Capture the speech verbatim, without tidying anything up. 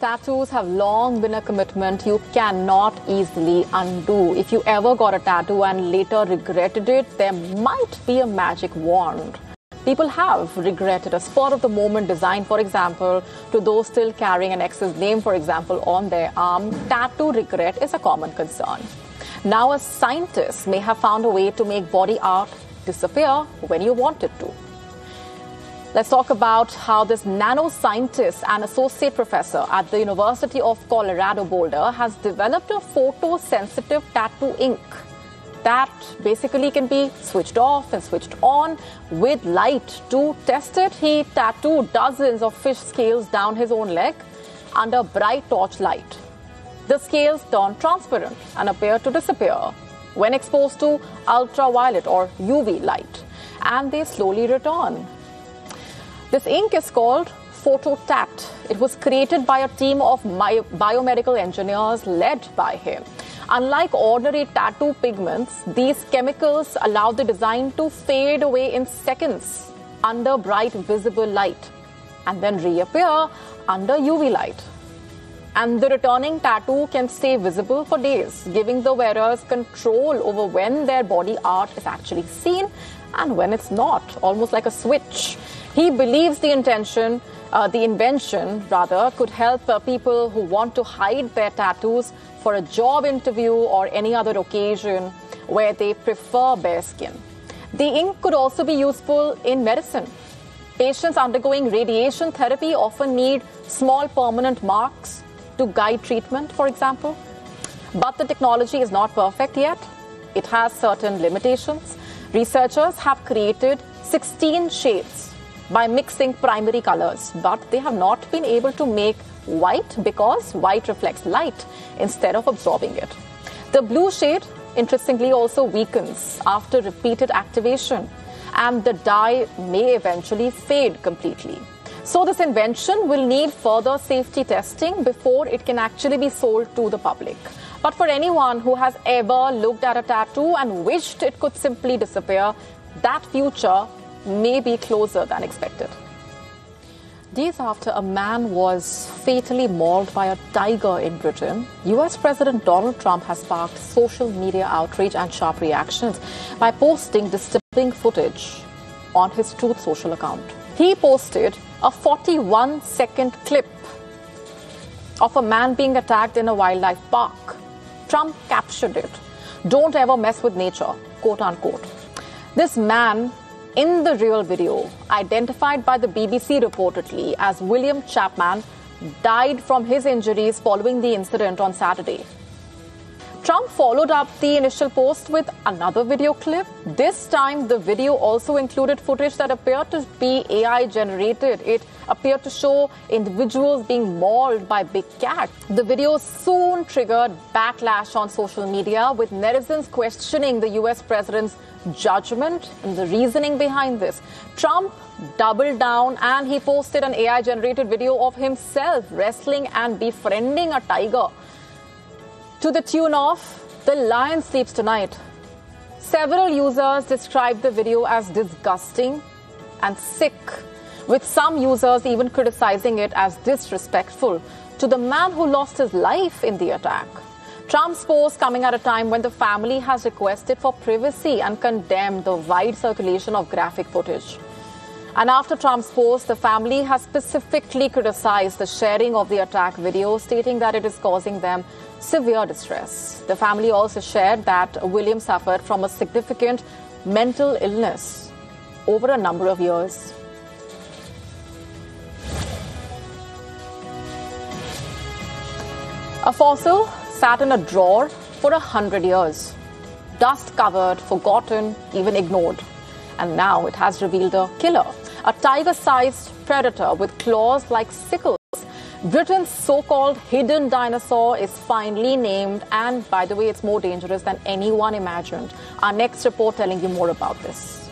tattoos have long been a commitment you cannot easily undo. If you ever got a tattoo and later regretted it, there might be a magic wand. People have regretted a spur-of-the-moment design, for example, to those still carrying an ex's name, for example, on their arm. Tattoo regret is a common concern. Now, a scientist may have found a way to make body art disappear when you want it to. Let's talk about how this nanoscientist and associate professor at the University of Colorado Boulder has developed a photosensitive tattoo ink that basically can be switched off and switched on with light. To test it, he tattooed dozens of fish scales down his own leg under bright torch light. The scales turn transparent and appear to disappear when exposed to ultraviolet or U V light, and they slowly return. This ink is called PhotoTat. It was created by a team of biomedical engineers led by him. Unlike ordinary tattoo pigments, these chemicals allow the design to fade away in seconds under bright visible light and then reappear under U V light. And the returning tattoo can stay visible for days, giving the wearers control over when their body art is actually seen and when it's not, almost like a switch. He believes the intention, uh, the invention rather, could help uh, people who want to hide their tattoos for a job interview or any other occasion where they prefer bare skin. The ink could also be useful in medicine. Patients undergoing radiation therapy often need small permanent marks to guide treatment, for example. But the technology is not perfect yet. It has certain limitations. Researchers have created sixteen shades by mixing primary colors, but they have not been able to make white because white reflects light instead of absorbing it. The blue shade, interestingly, also weakens after repeated activation, and the dye may eventually fade completely. So this invention will need further safety testing before it can actually be sold to the public. But for anyone who has ever looked at a tattoo and wished it could simply disappear, that future may be closer than expected. Days after a man was fatally mauled by a tiger in Britain, U S President Donald Trump has sparked social media outrage and sharp reactions by posting disturbing footage on his Truth Social account. He posted a forty-one second clip of a man being attacked in a wildlife park. Trump captured it, "Don't ever mess with nature," quote unquote. This man in the real video, identified by the B B C reportedly as William Chapman, died from his injuries following the incident on Saturday. Trump followed up the initial post with another video clip. This time, the video also included footage that appeared to be A I generated. It appeared to show individuals being mauled by big cats. The video soon triggered backlash on social media, with netizens questioning the U S president's judgment and the reasoning behind this. Trump doubled down and he posted an A I-generated video of himself wrestling and befriending a tiger to the tune of "The Lion Sleeps Tonight." Several users described the video as disgusting and sick, with some users even criticizing it as disrespectful to the man who lost his life in the attack. Trump's post coming at a time when the family has requested for privacy and condemned the wide circulation of graphic footage. And after Trump's post, the family has specifically criticized the sharing of the attack video, stating that it is causing them severe distress. The family also shared that William suffered from a significant mental illness over a number of years. A fossil sat in a drawer for a hundred years, dust-covered, forgotten, even ignored. And now it has revealed a killer, a tiger-sized predator with claws like sickles. Britain's so-called hidden dinosaur is finally named, and by the way, it's more dangerous than anyone imagined. Our next report telling you more about this.